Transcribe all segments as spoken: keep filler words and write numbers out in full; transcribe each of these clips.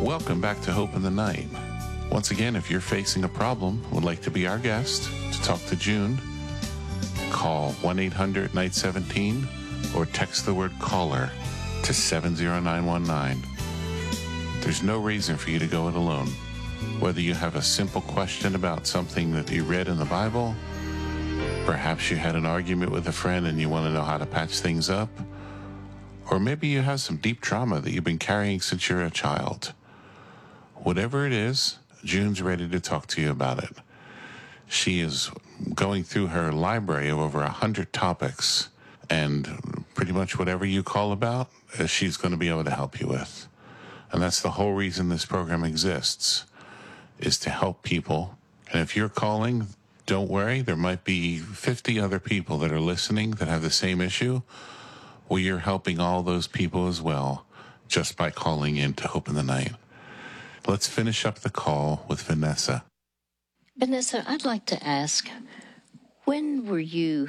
Welcome back to Hope in the Night. Once again, if you're facing a problem, would like to be our guest, to talk to June, call one eight hundred night seventeen or text the word caller to seven zero nine one nine. There's no reason for you to go it alone. Whether you have a simple question about something that you read in the Bible, perhaps you had an argument with a friend and you want to know how to patch things up, or maybe you have some deep trauma that you've been carrying since you're a child. Whatever it is, June's ready to talk to you about it. She is going through her library of over a hundred topics, and pretty much whatever you call about, uh, she's going to be able to help you with. And that's the whole reason this program exists, is to help people. And if you're calling, don't worry, there might be fifty other people that are listening that have the same issue. Well, you're helping all those people as well, just by calling in to Hope in the Night. Let's finish up the call with Vanessa. Vanessa, I'd like to ask, when were you,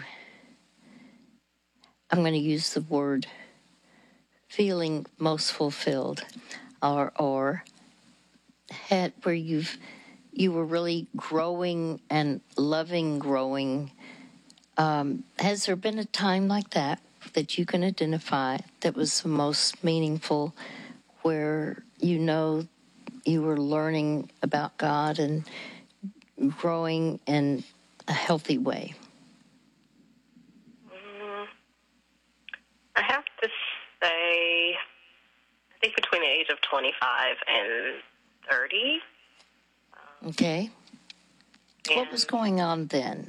I'm going to use the word, feeling most fulfilled, or or had where you've you were really growing and loving growing? Um, has there been a time like that that you can identify that was the most meaningful, where you know you were learning about God and growing in a healthy way? Mm, I have to say, I think between the age of twenty-five and thirty. Um, okay. What was going on then?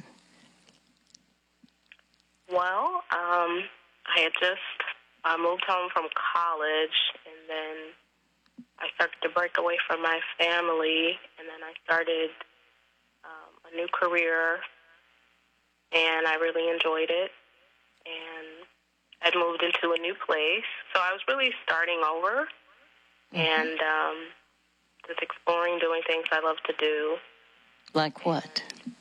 Well, um, I had just uh, moved home from college, and then I started to break away from my family, and then I started um, a new career, and I really enjoyed it, and I'd moved into a new place, so I was really starting over, mm-hmm. and um, just exploring, doing things I love to do. Like what?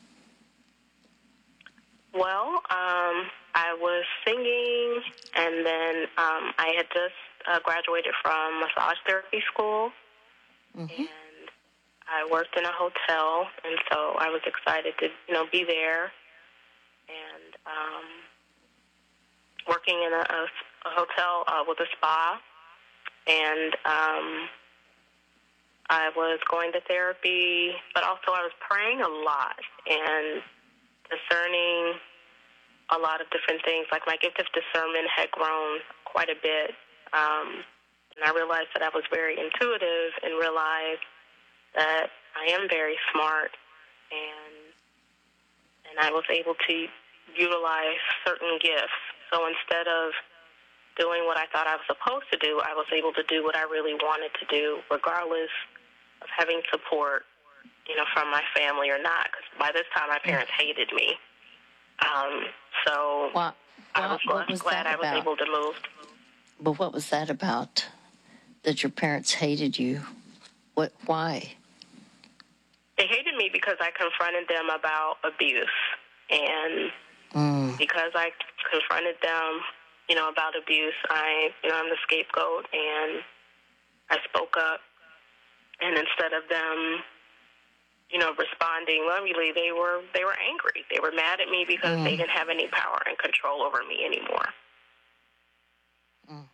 Well, um, I was singing, and then um, I had just uh, graduated from massage therapy school, mm-hmm. and I worked in a hotel, and so I was excited to, you know, be there, and um, working in a, a, a hotel uh, with a spa, and um, I was going to therapy, but also I was praying a lot and discerning a lot of different things. Like my gift of discernment had grown quite a bit, um, and I realized that I was very intuitive and realized that I am very smart, and and I was able to utilize certain gifts. So instead of doing what I thought I was supposed to do, I was able to do what I really wanted to do, regardless of having support, you know, from my family or not. Because by this time, my parents hated me. Um, so what, what, I was, what was glad I was about? able to move. But what was that about, that your parents hated you? What? Why? They hated me because I confronted them about abuse. And mm. because I confronted them, you know, about abuse, I, you know, I'm the scapegoat, and I spoke up. And instead of them, you know, responding lovingly, they were they were angry. They were mad at me because mm. they didn't have any power and control over me anymore. Mm.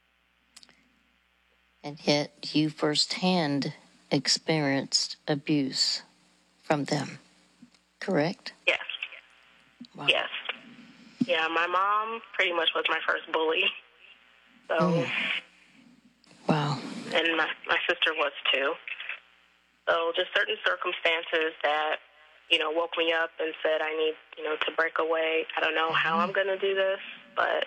And yet you firsthand experienced abuse from them, correct? Yes. Wow. Yes. Yeah, my mom pretty much was my first bully. So. Mm. Wow. And my, my sister was too. So just certain circumstances that, you know, woke me up and said I need, you know, to break away. I don't know mm-hmm. how I'm going to do this, but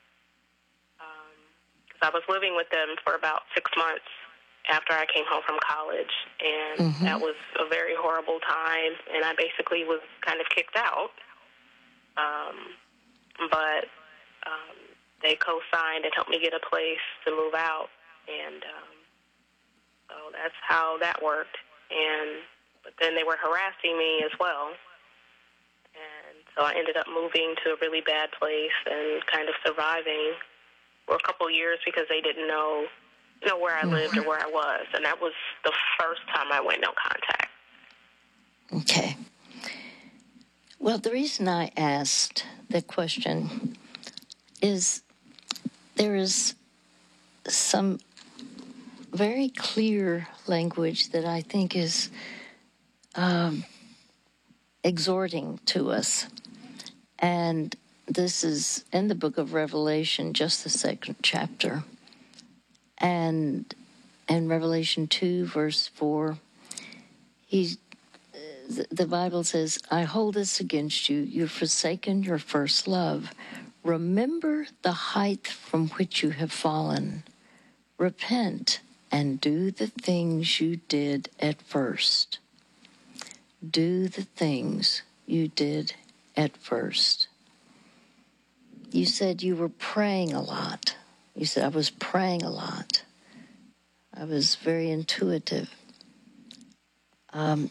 because um, I was living with them for about six months after I came home from college, and mm-hmm. that was a very horrible time, and I basically was kind of kicked out. Um, but um, they co-signed and helped me get a place to move out, and um, so that's how that worked. And but then they were harassing me as well, and so I ended up moving to a really bad place and kind of surviving for a couple of years because they didn't know you know, where I Mm-hmm. lived or where I was. And that was the first time I went no contact. Okay. Well, the reason I asked the question is there is some very clear language that I think is um, exhorting to us. And this is in the book of Revelation, just the second chapter. And in Revelation two, verse four, he, the Bible says, I hold this against you. You've forsaken your first love. Remember the height from which you have fallen. Repent and do the things you did at first. Do the things you did at first. You said you were praying a lot. You said, I was praying a lot. I was very intuitive. Um,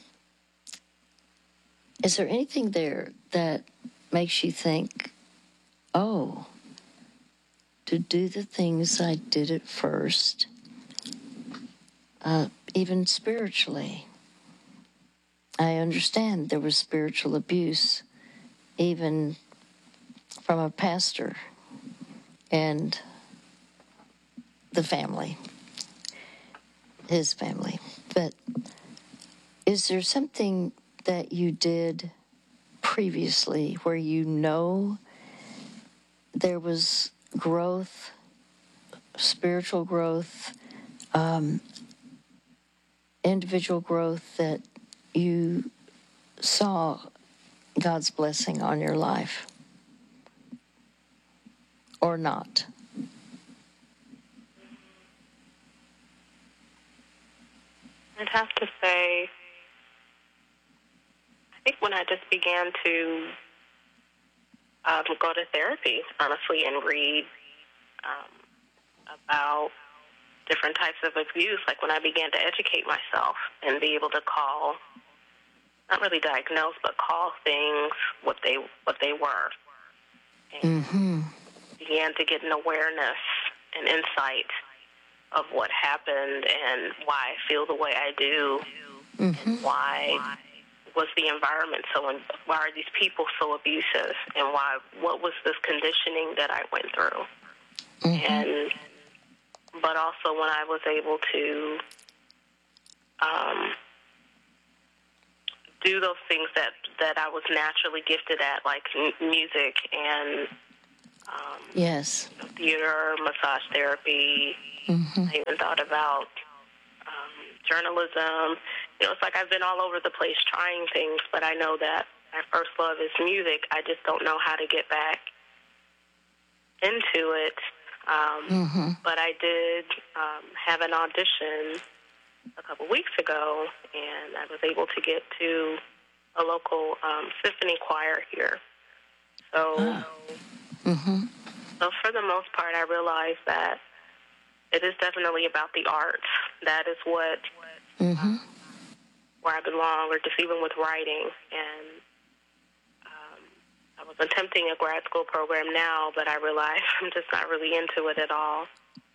is there anything there that makes you think, oh, to do the things I did at first, uh, even spiritually? I understand there was spiritual abuse, even from a pastor and the family, his family. But is there something that you did previously where you know there was growth, spiritual growth, um, individual growth, that you saw God's blessing on your life? Or not? I'd have to say, I think when I just began to um, go to therapy, honestly, and read um, about different types of abuse, like when I began to educate myself and be able to call, not really diagnose, but call things what they what they were. And Mm-hmm. began to get an awareness and insight of what happened and why I feel the way I do, Mm-hmm. and why was the environment so, why are these people so abusive, and why, what was this conditioning that I went through? Mm-hmm. And, but also when I was able to um, do those things that, that I was naturally gifted at, like m- music and um, Yes. theater, massage therapy. Mm-hmm. I even thought about um, journalism. You know, it's like I've been all over the place trying things, but I know that my first love is music. I just don't know how to get back into it. Um, Mm-hmm. But I did um, have an audition a couple weeks ago, and I was able to get to a local um, symphony choir here. So, Ah. Mm-hmm. so for the most part, I realized that it is definitely about the arts. That is what Mm-hmm. uh, where I belong, or just even with writing. And um, I was attempting a grad school program now, but I realized I'm just not really into it at all.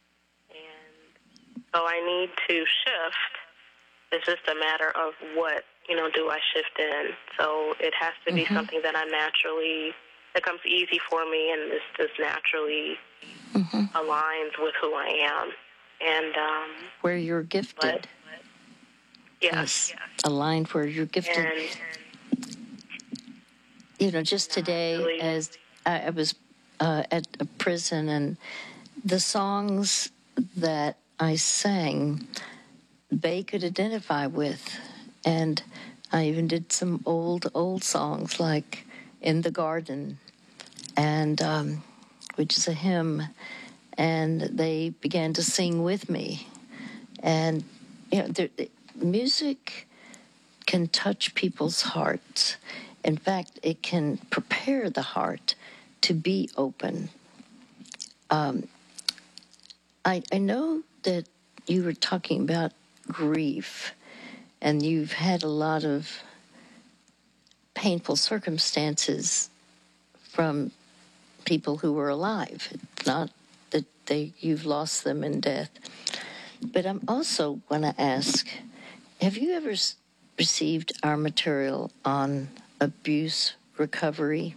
And so I need to shift. It's just a matter of what, you know, do I shift in. So it has to be Mm-hmm. something that I'm naturally, that comes easy for me, and this just naturally Mm-hmm. aligns with who I am. And um, Where you're gifted. but, yes, Yes. yes. Aligned where you're gifted. And You know, just today, really- as I, I was uh, at a prison, and the songs that I sang, they could identify with. And I even did some old, old songs like In the Garden, and um, which is a hymn, and they began to sing with me. And, you know, there, music can touch people's hearts. In fact, it can prepare the heart to be open. Um, I, I know that you were talking about grief, and you've had a lot of painful circumstances from people who were alive. It's not that they you've lost them in death. But I'm also going to ask, have you ever s- received our material on abuse recovery?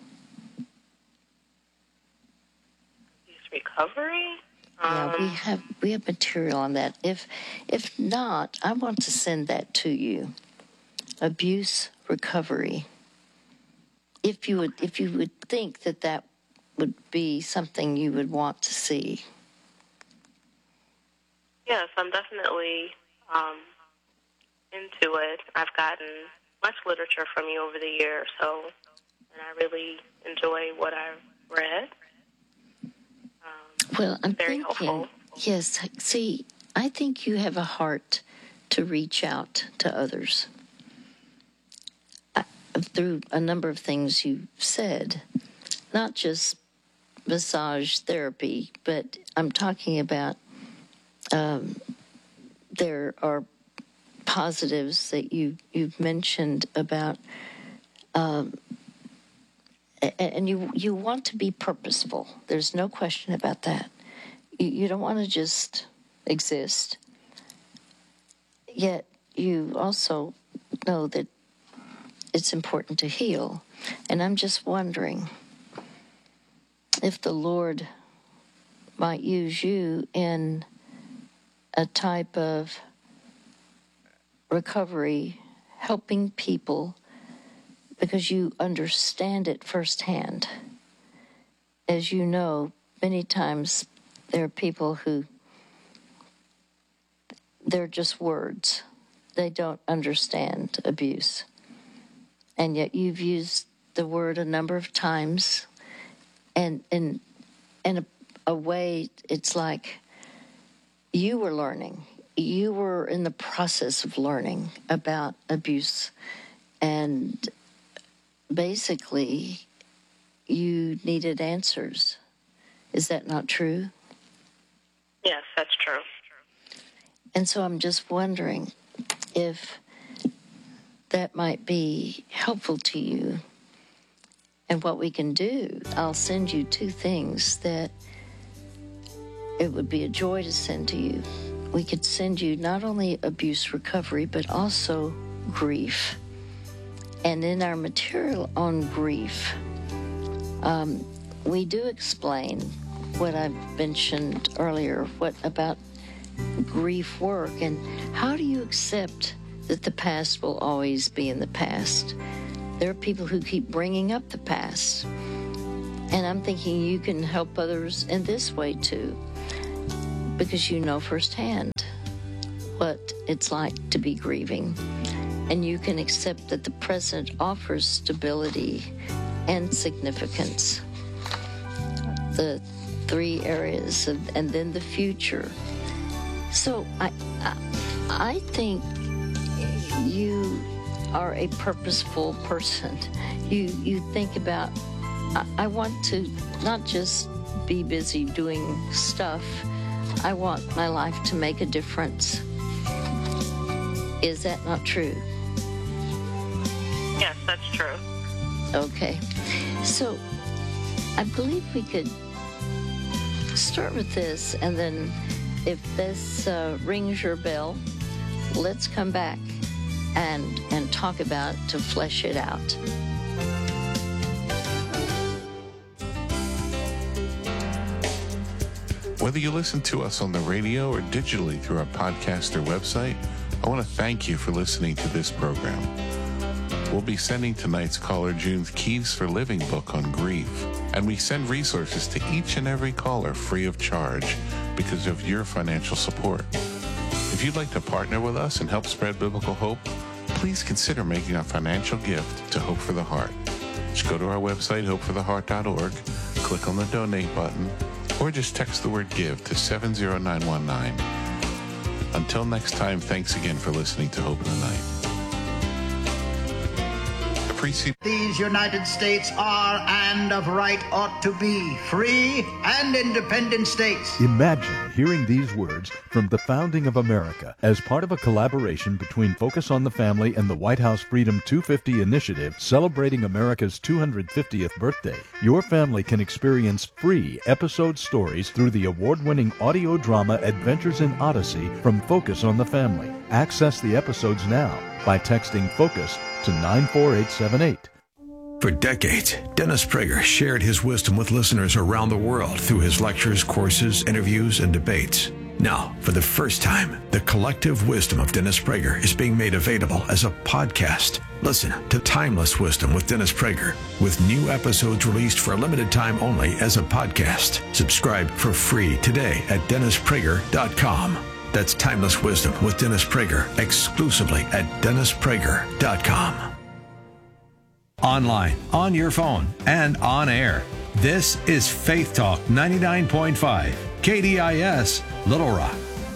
Abuse recovery? Yeah, we Um, have we have material on that. If if not, I want to send that to you. Abuse recovery. If you would if you would think that that would be something you would want to see. yes, I'm definitely um, into it. I've gotten much literature from you over the years, so, and I really enjoy what I've read. Um, Well, I'm very thinking, helpful. yes, see, I think you have a heart to reach out to others. I, through a number of things you've said, not just massage therapy, but I'm talking about um, there are positives that you, you've mentioned about, um, and you, you want to be purposeful. There's no question about that. You, you don't want to just exist. Yet you also know that it's important to heal. And I'm just wondering if the Lord might use you in a type of recovery, helping people because you understand it firsthand. As you know, many times there are people who, they're just words. They don't understand abuse. And yet you've used the word a number of times, and in, in a, a way, it's like you were learning. You were in the process of learning about abuse, and basically you needed answers. Is that not true? Yes, that's true. And so I'm just wondering if that might be helpful to you and what we can do. I'll send you two things that it would be a joy to send to you. We could send you not only abuse recovery, but also grief. And in our material on grief, um, we do explain what I mentioned earlier, what about grief work, and how do you accept that the past will always be in the past? There are people who keep bringing up the past, and I'm thinking you can help others in this way too, because you know firsthand what it's like to be grieving, and you can accept that the present offers stability and significance, the three areas, of, and then the future. So I, I, I think you are a purposeful person. You you think about, I, I want to not just be busy doing stuff. I want my life to make a difference. Is that not true? Yes, that's true. Okay. So I believe we could start with this, and then if this uh, rings your bell, let's come back and and talk about it to flesh it out. Whether you listen to us on the radio or digitally through our podcast or website, I want to thank you for listening to this program. We'll be sending tonight's caller June's Keys for Living book on grief, and we send resources to each and every caller free of charge because of your financial support. If you'd like to partner with us and help spread biblical hope, please consider making a financial gift to Hope for the Heart. Just go to our website, hope for the heart dot org, click on the donate button, or just text the word give to seven zero nine one nine. Until next time, thanks again for listening to Hope in the Night. Precinct. These United States are and of right ought to be free and independent states. Imagine hearing these words from the founding of America as part of a collaboration between Focus on the Family and the White House Freedom two fifty initiative celebrating America's two hundred fiftieth birthday. Your family can experience free episode stories through the award-winning audio drama Adventures in Odyssey from Focus on the Family. Access the episodes now by texting FOCUS to nine four eight seven eight. For decades, Dennis Prager shared his wisdom with listeners around the world through his lectures, courses, interviews, and debates. Now, for the first time, the collective wisdom of Dennis Prager is being made available as a podcast. Listen to Timeless Wisdom with Dennis Prager, with new episodes released for a limited time only as a podcast. Subscribe for free today at dennis prager dot com. That's Timeless Wisdom with Dennis Prager, exclusively at dennis prager dot com. Online, on your phone, and on air. This is Faith Talk ninety-nine point five, K D I S, Little Rock.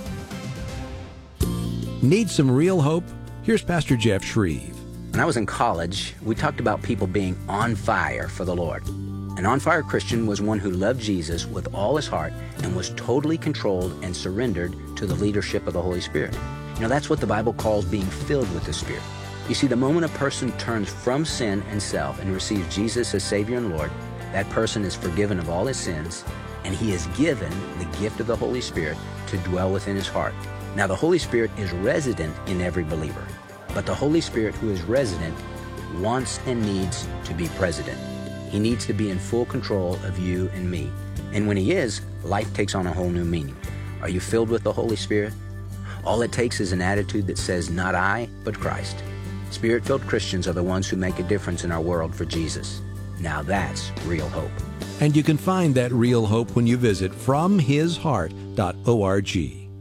Need some real hope? Here's Pastor Jeff Shreve. When I was in college, we talked about people being on fire for the Lord. An on-fire Christian was one who loved Jesus with all his heart and was totally controlled and surrendered to the leadership of the Holy Spirit. You know, that's what the Bible calls being filled with the Spirit. You see, the moment a person turns from sin and self and receives Jesus as Savior and Lord, that person is forgiven of all his sins, and he is given the gift of the Holy Spirit to dwell within his heart. Now, the Holy Spirit is resident in every believer, but the Holy Spirit who is resident wants and needs to be president. He needs to be in full control of you and me. And when he is, life takes on a whole new meaning. Are you filled with the Holy Spirit? All it takes is an attitude that says, not I, but Christ. Spirit-filled Christians are the ones who make a difference in our world for Jesus. Now that's real hope. And you can find that real hope when you visit from his heart dot org.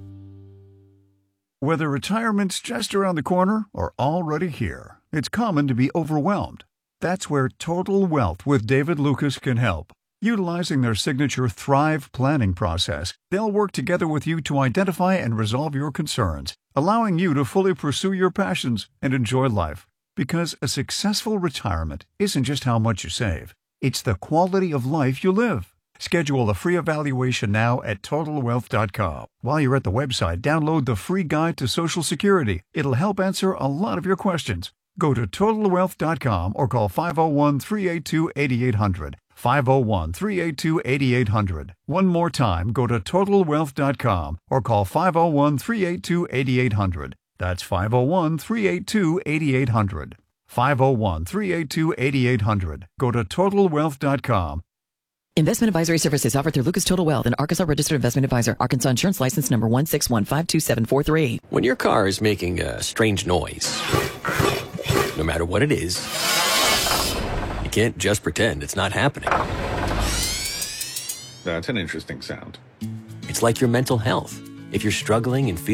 Whether retirement's just around the corner or already here, it's common to be overwhelmed. That's where Total Wealth with David Lucas can help. Utilizing their signature Thrive planning process, they'll work together with you to identify and resolve your concerns, allowing you to fully pursue your passions and enjoy life. Because a successful retirement isn't just how much you save, it's the quality of life you live. Schedule a free evaluation now at total wealth dot com. While you're at the website, download the free guide to Social Security. It'll help answer a lot of your questions. Go to total wealth dot com or call five oh one, three eight two, eight eight hundred. five oh one, three eight two, eight eight hundred. One more time, go to total wealth dot com or call five oh one, three eight two, eight eight hundred. That's five oh one, three eight two, eight eight hundred. five oh one, three eight two, eight eight hundred. Go to total wealth dot com. Investment advisory services offered through Lucas Total Wealth, an Arkansas registered investment advisor. Arkansas insurance license number one six one five two seven four three. When your car is making a strange noise, no matter what it is, you can't just pretend it's not happening. That's an interesting sound. It's like your mental health. If you're struggling and feeling